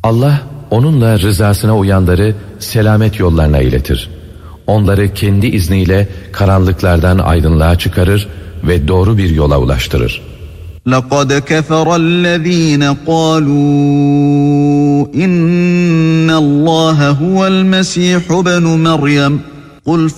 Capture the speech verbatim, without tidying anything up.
Allah onunla rızasına uyanları selamet yollarına iletir. Onları kendi izniyle karanlıklardan aydınlığa çıkarır ve doğru bir yola ulaştırır. لَقَدْ كَفَرَ الَّذ۪ينَ قَالُوا اِنَّ اللّٰهَ هُوَ الْمَس۪يحُ بَنُ مَرْيَمَ قُلْ